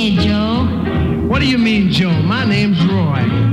Hey, Joe. What do you mean, Joe? My name's Roy.